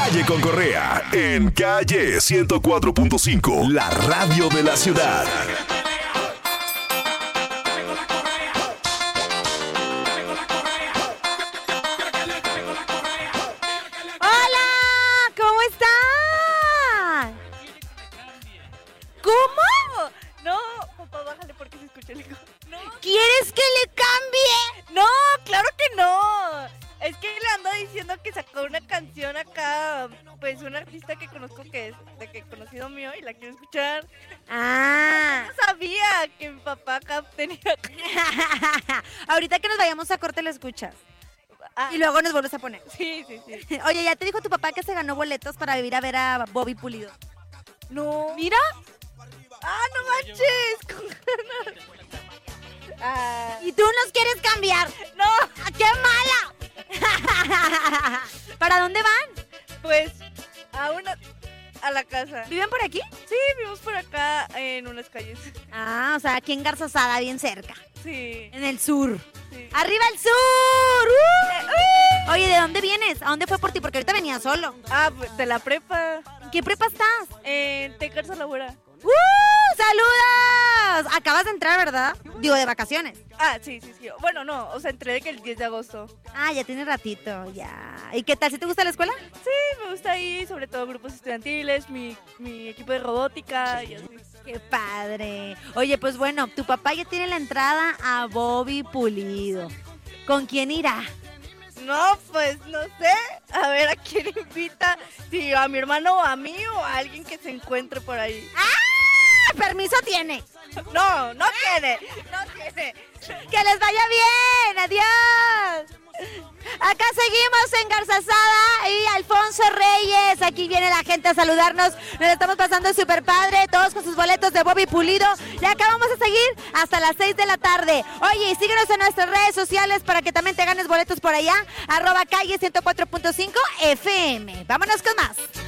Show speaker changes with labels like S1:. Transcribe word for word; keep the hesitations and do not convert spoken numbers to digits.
S1: Calle con Correa, en Calle ciento cuatro punto cinco, la radio de la ciudad.
S2: ¡Hola! ¿Cómo están? ¿Cómo?
S3: No, papá, bájale porque se escucha el eco. No,
S2: ¿Quieres que le cambie?
S3: no, claro que no. Es que le ando diciendo que sacó una canción acá, pues un artista que conozco que es de que conocido mío y la quiero escuchar.
S2: Ah.
S3: No sabía que mi papá acá tenía.
S2: Ahorita que nos vayamos a corte lo escuchas.
S3: Ah,
S2: Y luego nos vuelves a poner.
S3: sí, sí, sí.
S2: Oye, ¿ya te dijo tu papá que se ganó boletos para ir a ver a Bobby Pulido?
S3: No.
S2: Mira.
S3: Ah, no manches. Con ganas. Ah,
S2: Y tú nos quieres cambiar.
S3: no,
S2: ¡Ah, ¡qué mala! ¿Para dónde van?
S3: pues a una a la casa.
S2: ¿Viven por aquí?
S3: Sí, vivimos por acá en unas calles.
S2: Ah, o sea, aquí en Garzazada, bien cerca.
S3: Sí,
S2: En el sur.
S3: sí.
S2: ¡Arriba el sur! ¡Uh! Oye, ¿de dónde vienes? ¿A dónde fue por ti? Porque ahorita venía solo.
S3: Ah, pues, de la prepa.
S2: ¿En qué prepa estás?
S3: En Tecarza Labora.
S2: ¡Uh! ¡Saludos! Acabas de entrar, ¿verdad? Digo, de vacaciones.
S3: Ah, sí, sí, sí. Bueno, no, o sea, entré de que el diez de agosto.
S2: Ah, ya tiene ratito, ya. ¿Y qué tal? ¿Sí te gusta la escuela?
S3: Sí, me gusta ahí, sobre todo grupos estudiantiles, mi, mi equipo de robótica y así.
S2: ¡Qué padre! Oye, pues bueno, tu papá ya tiene la entrada a Bobby Pulido. ¿Con quién irá?
S3: No, pues no sé. A ver a quién invita. Si a mi hermano o a mí o a alguien que se encuentre por ahí.
S2: ¡Ah! ¡Permiso tiene!
S3: No, no tiene. No tiene.
S2: ¡Que les vaya bien! ¡Adiós! Acá seguimos en Garzazada y Alfonso Reyes. Aquí viene la gente a saludarnos. Nos la estamos pasando súper padre. Todos con sus boletos de Bobby Pulido. Y acá vamos a seguir hasta las seis de la tarde. Oye, síguenos en nuestras redes sociales para que también te ganes boletos por allá. Arroba Calle ciento cuatro punto cinco F M. Vámonos con más.